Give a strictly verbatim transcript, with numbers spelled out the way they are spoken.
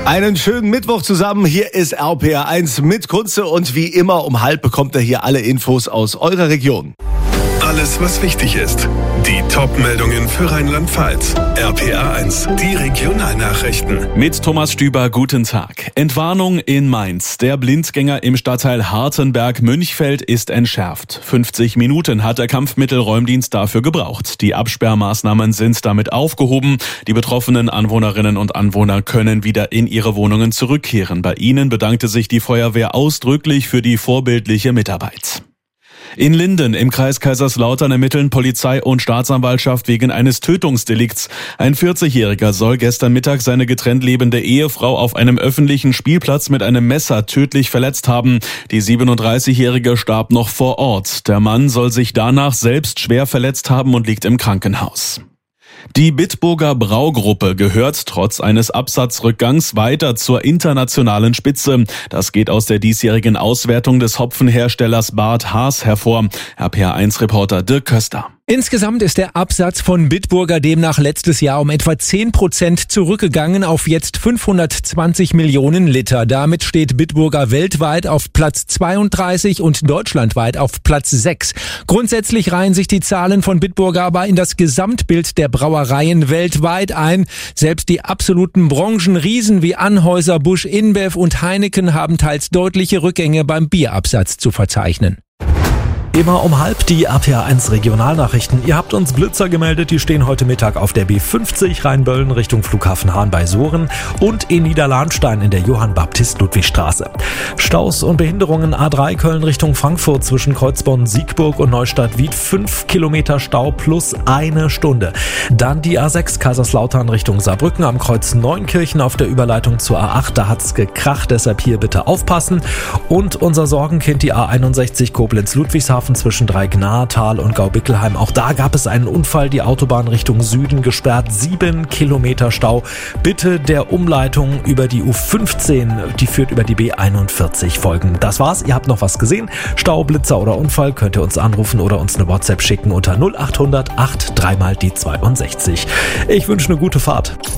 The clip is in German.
Einen schönen Mittwoch zusammen. Hier ist R P R eins mit Kunze und wie immer um halb bekommt ihr hier alle Infos aus eurer Region. Alles, was wichtig ist. Die Top-Meldungen für Rheinland-Pfalz. R P R eins, die Regionalnachrichten. Mit Thomas Stüber, guten Tag. Entwarnung in Mainz. Der Blindgänger im Stadtteil Hartenberg-Münchfeld ist entschärft. fünfzig Minuten hat der Kampfmittelräumdienst dafür gebraucht. Die Absperrmaßnahmen sind damit aufgehoben. Die betroffenen Anwohnerinnen und Anwohner können wieder in ihre Wohnungen zurückkehren. Bei ihnen bedankte sich die Feuerwehr ausdrücklich für die vorbildliche Mitarbeit. In Linden im Kreis Kaiserslautern ermitteln Polizei und Staatsanwaltschaft wegen eines Tötungsdelikts. Ein vierzigjähriger soll gestern Mittag seine getrennt lebende Ehefrau auf einem öffentlichen Spielplatz mit einem Messer tödlich verletzt haben. Die siebenunddreißigjährige starb noch vor Ort. Der Mann soll sich danach selbst schwer verletzt haben und liegt im Krankenhaus. Die Bitburger Braugruppe gehört trotz eines Absatzrückgangs weiter zur internationalen Spitze. Das geht aus der diesjährigen Auswertung des Hopfenherstellers Bad Haas hervor. R P R eins Reporter Dirk Köster. Insgesamt ist der Absatz von Bitburger demnach letztes Jahr um etwa zehn Prozent zurückgegangen auf jetzt fünfhundertzwanzig Millionen Liter. Damit steht Bitburger weltweit auf Platz zweiunddreißig und deutschlandweit auf Platz sechs. Grundsätzlich reihen sich die Zahlen von Bitburger aber in das Gesamtbild der Brauereien weltweit ein. Selbst die absoluten Branchenriesen wie Anheuser, Busch, InBev und Heineken haben teils deutliche Rückgänge beim Bierabsatz zu verzeichnen. Immer um halb die R P R eins Regionalnachrichten. Ihr habt uns Blitzer gemeldet, die stehen heute Mittag auf der B fünfzig Rheinböllen Richtung Flughafen Hahn bei Soren und in Niederlahnstein in der Johann-Baptist-Ludwig-Straße. Staus und Behinderungen A drei Köln Richtung Frankfurt zwischen Kreuzborn, Siegburg und Neustadt-Wied. Fünf Kilometer Stau plus eine Stunde. Dann die A sechs Kaiserslautern Richtung Saarbrücken am Kreuz Neunkirchen auf der Überleitung zur A acht. Da hat's gekracht, deshalb hier bitte aufpassen. Und unser Sorgenkind, die A einundsechzig Koblenz-Ludwigshafen zwischen Dreignatal und Gaubickelheim. Auch da gab es einen Unfall, die Autobahn Richtung Süden gesperrt, sieben Kilometer Stau. Bitte der Umleitung über die U fünfzehn, die führt über die B einundvierzig folgen. Das war's, ihr habt noch was gesehen? Stau, Blitzer oder Unfall, könnt ihr uns anrufen oder uns eine WhatsApp schicken unter null achthundert acht drei mal die zweiundsechzig. Ich wünsche eine gute Fahrt.